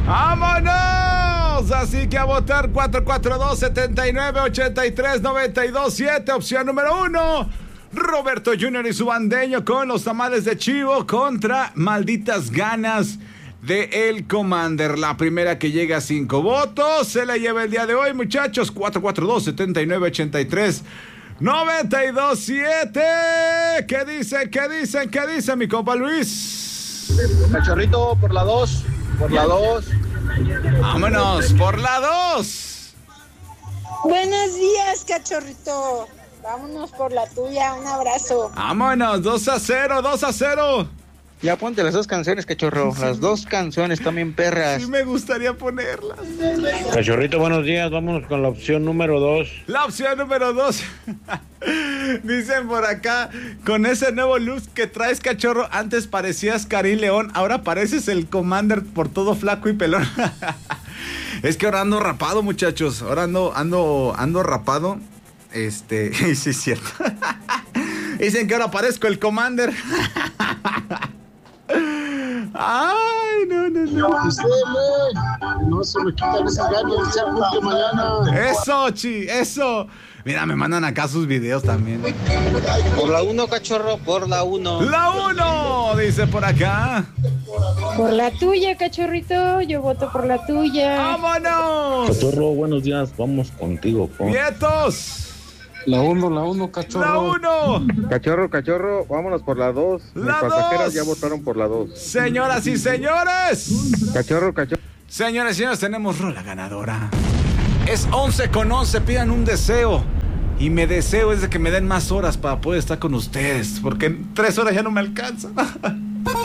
¡Vámonos! Así que a votar 442-79-83-92-7, opción número 1. Roberto Jr. y su bandeño con los tamales de chivo contra Malditas Ganas de El Commander. La primera que llega a 5 votos se la lleva el día de hoy, muchachos. 442-79-83-92-7. ¿Qué dicen, mi compa Luis? Cachorrito, por la 2. Por la 2. Vámonos, por la 2. Buenos días, cachorrito. Vámonos por la tuya, un abrazo. Vámonos, 2-0. Ya ponte las dos canciones, cachorro. Las dos canciones también perras. Sí me gustaría ponerlas. Cachorrito, buenos días. Vámonos con la opción número 2. La opción número 2. Dicen por acá, con ese nuevo look que traes, cachorro, antes parecías Karim León, ahora pareces el Commander por todo flaco y pelón. Es que ahora ando rapado, muchachos. Ahora ando rapado. Sí, es cierto. Dicen que ahora parezco el Commander. Ay, no. No se me quitan esas ganas de echar punto mañana. Eso. Mira, me mandan acá sus videos también. Por la 1, cachorro, por la 1. La 1, dice por acá. Por la tuya, cachorrito. Yo voto por la tuya. ¡Vámonos! Cachorro, buenos días. Vamos contigo. ¡Quietos! La 1, cachorro. La 1. Cachorro, vámonos por la 2. La 2. Ya votaron por la 2. Señoras y señores. Cachorro. Señores y señores, tenemos rola ganadora. Es 11:11, pidan un deseo. Y mi deseo es de que me den más horas para poder estar con ustedes, porque en 3 horas ya no me alcanza.